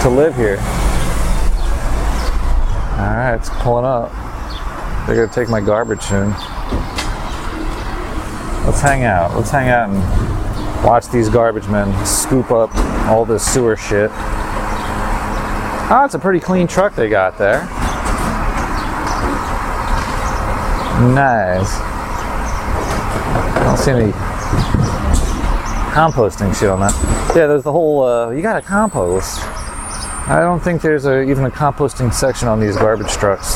to live here. Alright, it's pulling up. They're gonna take my garbage soon. Let's hang out. Let's hang out and watch these garbage men scoop up all this sewer shit. Oh, it's a pretty clean truck they got there. Nice. I don't see any composting shit on that. Yeah, there's the whole, you gotta compost. I don't think there's even a composting section on these garbage trucks.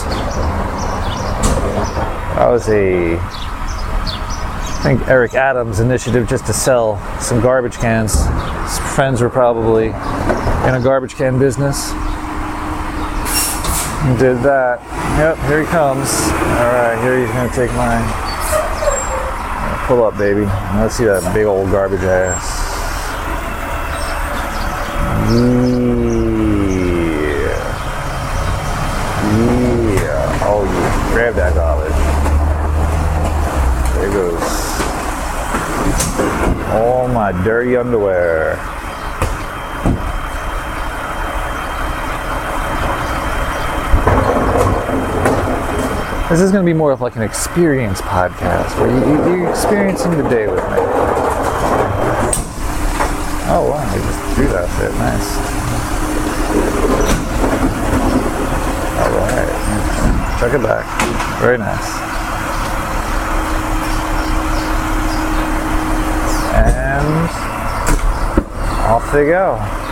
That was I think Eric Adams' initiative just to sell some garbage cans. His friends were probably in a garbage can business. He did that. Yep, here he comes. Alright, here he's gonna take mine. Pull up, baby. Let's see that big old garbage ass. Yeah. Oh, yeah. Grab that garbage. There it goes. All my dirty underwear. This is going to be more of like an experience podcast where you're experiencing the day with me. Oh wow, they just threw that shit. Nice. Alright. Chuck it back. Very nice. And off they go.